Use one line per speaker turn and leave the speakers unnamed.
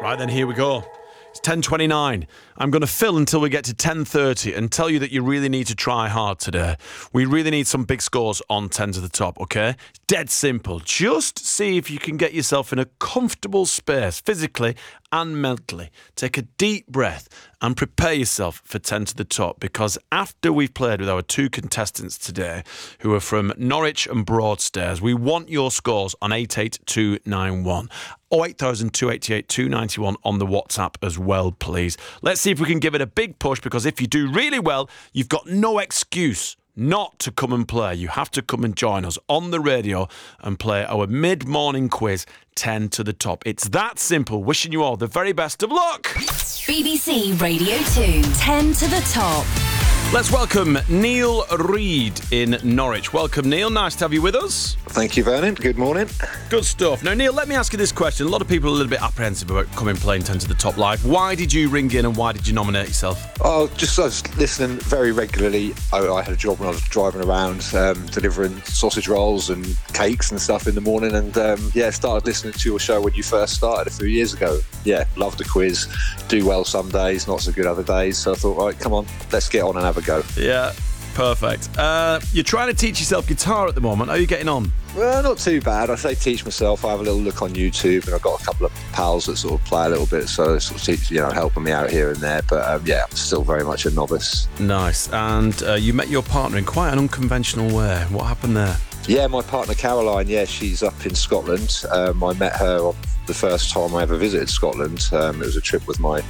Right then, here we go. It's 10:29. I'm going to fill until we get to 10:30 and tell you that you really need to try hard today. We really need some big scores on 10 to the top, okay? Dead simple. Just see if you can get yourself in a comfortable space, physically and mentally. Take a deep breath and prepare yourself for 10 to the top, because after we've played with our two contestants today, who are from Norwich and Broadstairs, we want your scores on 88291. 08000 288 291 on the WhatsApp as well, please. Let's see if we can give it a big push, because if you do really well, you've got no excuse not to come and play. You have to come and join us on the radio and play our mid-morning quiz, 10 to the top. It's that simple. Wishing you all the very best of luck.
BBC Radio 2, 10 to the top.
Let's welcome Neil Reid in Norwich. Welcome, Neil. Nice to have you with us.
Thank you, Vernon. Good morning.
Good stuff. Now, Neil, let me ask you this question. A lot of people are a little bit apprehensive about coming playing 10 to the top live. Why did you ring in and why did you nominate yourself?
I was listening very regularly. I had a job when I was driving around delivering sausage rolls and cakes and stuff in the morning, and started listening to your show when you first started a few years ago. Yeah, loved the quiz. Do well some days, not so good other days. So I thought, right, come on, let's get on and have a go.
Yeah, perfect. You're trying to teach yourself guitar at the moment. How are you getting on?
Well, not too bad. I say teach myself. I have a little look on YouTube, and I've got a couple of pals that sort of play a little bit, so they sort of teach, helping me out here and there. But I'm still very much a novice. Nice.
And you met your partner in quite an unconventional way. What happened there?
Yeah, my partner Caroline. Yeah, she's up in Scotland. I met her on the first time I ever visited Scotland. It was a trip with my